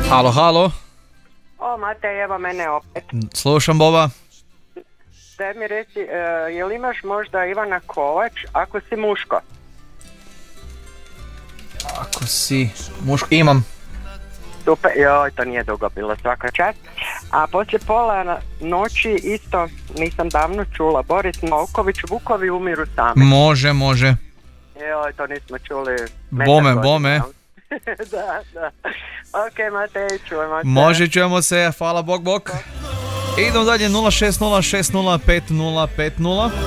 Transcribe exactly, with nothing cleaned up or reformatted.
Halo, halo. O, Matej, evo mene opet. Slušam, Boba. Daj mi reci, uh, je li imaš možda Ivana Kovač, ako si muško? Ako si muško, imam. Super, joj, to nije dugo bilo, svaka čast. A poslije pola noći isto nisam davno čula, Boris Novković, Vukovi umiru sami. Može, može. Joj, to nismo čuli. Bome, bome. Da, da. Ok, Matej, čujemo se. Može, čujemo se, hvala, bok, bok. Idemo dalje, nula šest nula šest nula pet nula pet nula.